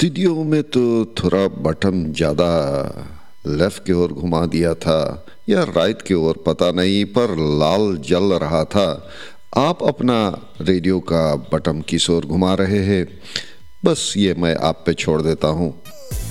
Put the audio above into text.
Studio में तो थोड़ा बटन ज़्यादा लेफ़्ट की ओर घुमा दिया था या राइट की ओर पता नहीं, पर लाल जल रहा था। आप अपना रेडियो का बटन किस ओर घुमा रहे हैं, बस ये मैं आप पे छोड़ देता हूँ।